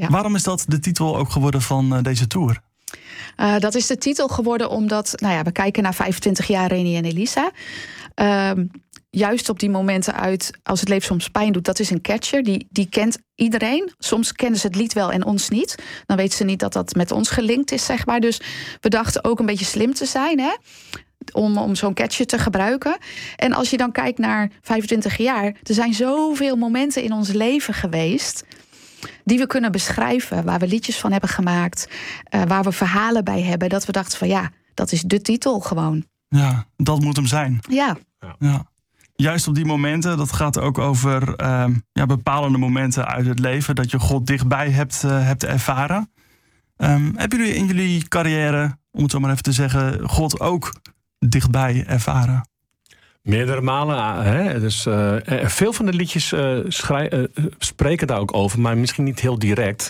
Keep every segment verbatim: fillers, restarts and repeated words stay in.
Ja. Waarom is dat de titel ook geworden van uh, deze tour? Uh, dat is de titel geworden omdat, nou ja, we kijken naar vijfentwintig jaar Reni en Elisa. Uh, juist op die momenten uit, als het leven soms pijn doet, dat is een catcher. Die, die kent iedereen. Soms kennen ze het lied wel en ons niet. Dan weten ze niet dat dat met ons gelinkt is, zeg maar. Dus we dachten ook een beetje slim te zijn, hè? Om, om zo'n catcher te gebruiken. En als je dan kijkt naar vijfentwintig jaar, er zijn zoveel momenten in ons leven geweest die we kunnen beschrijven, waar we liedjes van hebben gemaakt, uh, waar we verhalen bij hebben, dat we dachten van ja, dat is de titel gewoon. Ja, dat moet hem zijn. Ja. ja. Juist op die momenten, dat gaat ook over uh, ja, bepalende momenten uit het leven, dat je God dichtbij hebt, uh, hebt ervaren. Um, hebben jullie in jullie carrière, om het zo maar even te zeggen, God ook dichtbij ervaren? Meerdere malen. Hè? Dus, uh, veel van de liedjes uh, schrij- uh, spreken daar ook over, maar misschien niet heel direct.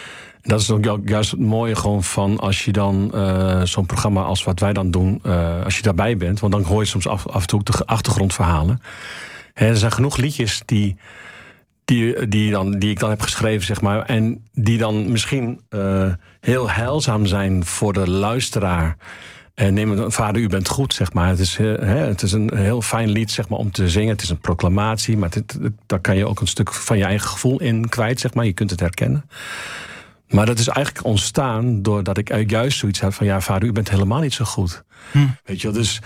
Dat is ook juist het mooie gewoon van als je dan uh, zo'n programma als wat wij dan doen, uh, als je daarbij bent, want dan hoor je soms af, af en toe ook de achtergrondverhalen. Hè, er zijn genoeg liedjes die, die, die, dan, die ik dan heb geschreven, zeg maar, en die dan misschien uh, heel heilzaam zijn voor de luisteraar. En neem het, Vader, u bent goed, zeg maar. Het is, uh, hè, het is een heel fijn lied, zeg maar, om te zingen. Het is een proclamatie, maar het, het, daar kan je ook een stuk van je eigen gevoel in kwijt, zeg maar. Je kunt het herkennen. Maar dat is eigenlijk ontstaan doordat ik juist zoiets heb van, ja, Vader, u bent helemaal niet zo goed. Hm. Weet je wel, dus,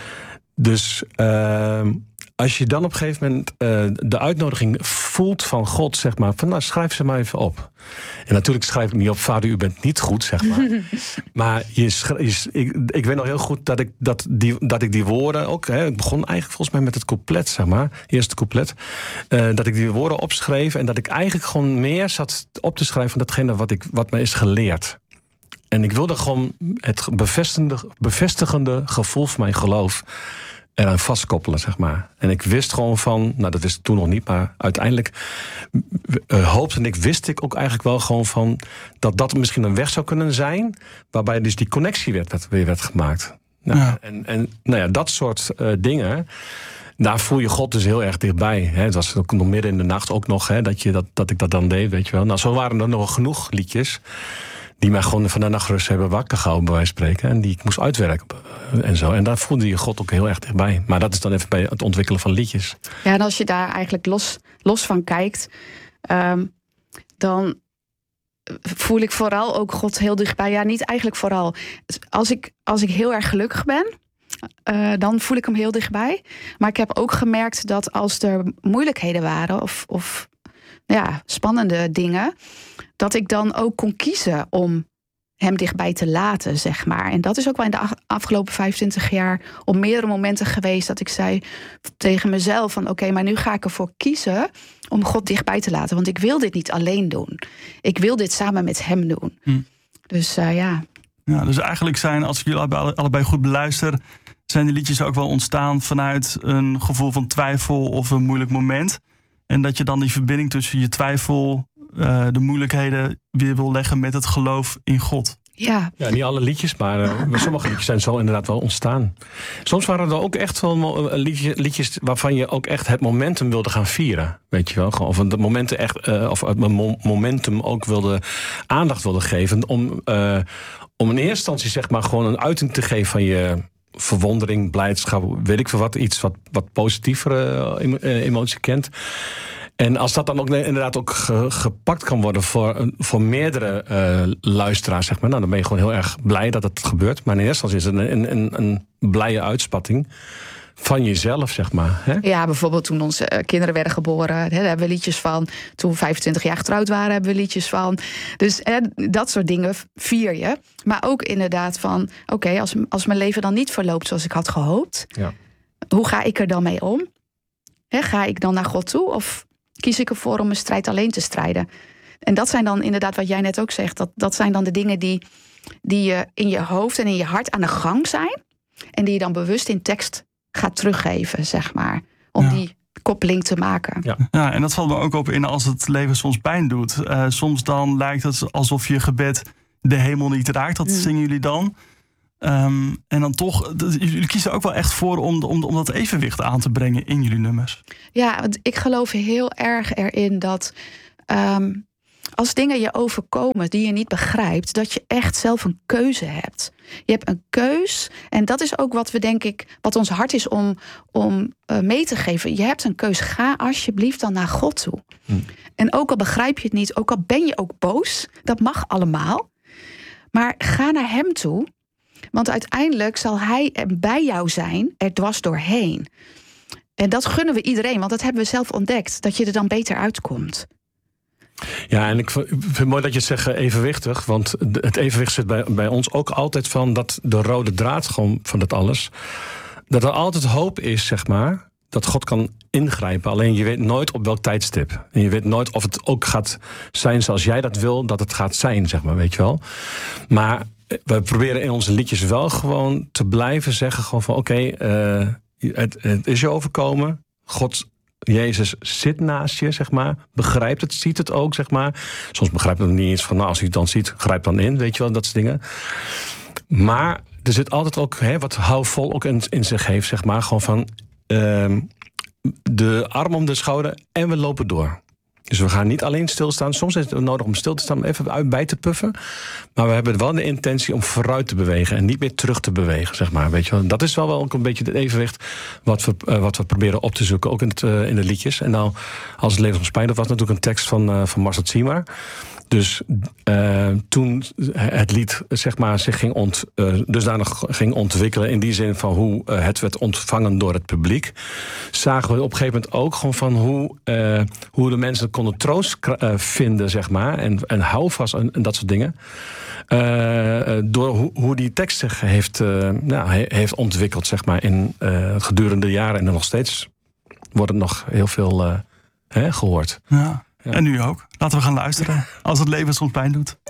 dus uh, als je dan op een gegeven moment uh, de uitnodiging voelt van God, zeg maar, van nou, schrijf ze maar even op. En natuurlijk schrijf ik niet op, Vader, u bent niet goed, zeg maar. Maar je schrijf, je, ik, ik weet nog heel goed dat ik, dat die, dat ik die woorden ook, hè, ik begon eigenlijk volgens mij met het couplet, zeg maar, eerste couplet, uh, dat ik die woorden opschreef en dat ik eigenlijk gewoon meer zat op te schrijven van datgene wat, ik, wat me is geleerd. En ik wilde gewoon het bevestigende, bevestigende gevoel van mijn geloof eraan vastkoppelen, zeg maar. En ik wist gewoon van, nou dat wist ik toen nog niet, maar uiteindelijk uh, hoopte en ik wist ik ook eigenlijk wel gewoon van dat dat misschien een weg zou kunnen zijn, waarbij dus die connectie werd, werd, weer werd gemaakt. Nou, ja. En, en nou ja, dat soort uh, dingen, daar voel je God dus heel erg dichtbij. Hè. Het was ook nog midden in de nacht ook nog, hè, dat, je dat, dat ik dat dan deed, weet je wel. Nou, zo waren er nog genoeg liedjes die mij gewoon van de nachtrust hebben wakker gehouden, bij wijze van spreken. En die ik moest uitwerken en zo. En daar voelde je God ook heel erg dichtbij. Maar dat is dan even bij het ontwikkelen van liedjes. Ja, en als je daar eigenlijk los, los van kijkt, um, dan voel ik vooral ook God heel dichtbij. Ja, niet eigenlijk vooral. Als ik, als ik heel erg gelukkig ben, uh, dan voel ik hem heel dichtbij. Maar ik heb ook gemerkt dat als er moeilijkheden waren of, of ja, spannende dingen, dat ik dan ook kon kiezen om hem dichtbij te laten, zeg maar. En dat is ook wel in de afgelopen vijfentwintig jaar op meerdere momenten geweest dat ik zei tegen mezelf van oké, okay, maar nu ga ik ervoor kiezen om God dichtbij te laten. Want ik wil dit niet alleen doen. Ik wil dit samen met hem doen. Hm. Dus uh, ja. ja. Dus eigenlijk zijn, als ik jullie allebei, allebei goed beluister, zijn die liedjes ook wel ontstaan vanuit een gevoel van twijfel of een moeilijk moment. En dat je dan die verbinding tussen je twijfel, uh, de moeilijkheden weer wil leggen met het geloof in God. Ja, ja niet alle liedjes, maar uh, sommige liedjes zijn zo inderdaad wel ontstaan. Soms waren er ook echt wel liedjes, liedjes waarvan je ook echt het momentum wilde gaan vieren. Weet je wel? Of het momentum, echt, uh, of het momentum ook wilde aandacht wilde geven. Om, uh, om in eerste instantie zeg maar gewoon een uiting te geven van je verwondering, blijdschap, weet ik veel wat, iets wat, wat positievere emotie kent. En als dat dan ook inderdaad ook ge, gepakt kan worden voor, voor meerdere uh, luisteraars, zeg maar, nou, dan ben je gewoon heel erg blij dat het gebeurt. Maar in eerste instantie is het een, een, een blije uitspatting van jezelf, zeg maar. Hè? Ja, bijvoorbeeld toen onze uh, kinderen werden geboren, hè, daar hebben we liedjes van. Toen we vijfentwintig jaar getrouwd waren, hebben we liedjes van. Dus hè, dat soort dingen vier je. Maar ook inderdaad van, oké, okay, als, als mijn leven dan niet verloopt zoals ik had gehoopt, ja. Hoe ga ik er dan mee om? Hè, ga ik dan naar God toe of kies ik ervoor om een strijd alleen te strijden? En dat zijn dan inderdaad wat jij net ook zegt. Dat, dat zijn dan de dingen die, die je in je hoofd en in je hart aan de gang zijn. En die je dan bewust in tekst gaat teruggeven, zeg maar. Om ja. die koppeling te maken. Ja. ja, en dat valt me ook op in als het leven soms pijn doet. Uh, soms dan lijkt het alsof je gebed de hemel niet raakt. Dat mm. zingen jullie dan. Um, en dan toch, jullie kiezen ook wel echt voor om, om, om dat evenwicht aan te brengen in jullie nummers. Ja, want ik geloof heel erg erin dat Um, als dingen je overkomen die je niet begrijpt, dat je echt zelf een keuze hebt. Je hebt een keus. En dat is ook wat we denk ik, wat ons hart is om, om uh, mee te geven. Je hebt een keus. Ga alsjeblieft dan naar God toe. Hm. En ook al begrijp je het niet, ook al ben je ook boos, dat mag allemaal. Maar ga naar hem toe. Want uiteindelijk zal hij bij jou zijn, er dwars doorheen. En dat gunnen we iedereen, want dat hebben we zelf ontdekt. Dat je er dan beter uitkomt. Ja, en ik vind het mooi dat je het zegt evenwichtig. Want het evenwicht zit bij, bij ons ook altijd van dat de rode draad gewoon van dat alles. Dat er altijd hoop is, zeg maar, dat God kan ingrijpen. Alleen je weet nooit op welk tijdstip. En je weet nooit of het ook gaat zijn zoals jij dat wil, dat het gaat zijn, zeg maar, weet je wel. Maar we proberen in onze liedjes wel gewoon te blijven zeggen gewoon van oké, okay, uh, het, het is je overkomen. God, Jezus zit naast je, zeg maar. Begrijpt het, ziet het ook, zeg maar. Soms begrijpt het niet eens van, nou, als hij het dan ziet, grijp dan in, weet je wel, dat soort dingen. Maar er zit altijd ook, hè, wat houvol ook in, in zich heeft, zeg maar. Gewoon van uh, de arm om de schouder en we lopen door. Dus we gaan niet alleen stilstaan. Soms is het nodig om stil te staan, om even uit bij te puffen. Maar we hebben wel de intentie om vooruit te bewegen en niet meer terug te bewegen, zeg maar. Weet je wel. Dat is wel, wel ook een beetje het evenwicht wat we, uh, wat we proberen op te zoeken, ook in, het, uh, in de liedjes. En nou, als het leven soms pijn, dat was natuurlijk een tekst van, uh, van Marcel Zimmer. Dus uh, toen het lied, zeg maar, zich ging ont, uh, dusdanig ging ontwikkelen, in die zin van hoe uh, het werd ontvangen door het publiek, zagen we op een gegeven moment ook gewoon van hoe, uh, hoe de mensen konden troost uh, vinden, zeg maar, en, en houvast en, en dat soort dingen. Uh, door hoe, hoe die tekst zich heeft, uh, nou, he, heeft ontwikkeld, zeg maar, in uh, gedurende jaren. En nog steeds wordt het nog heel veel uh, hè, gehoord. Ja. Ja. En nu ook. Laten we gaan luisteren. Als het leven soms pijn doet.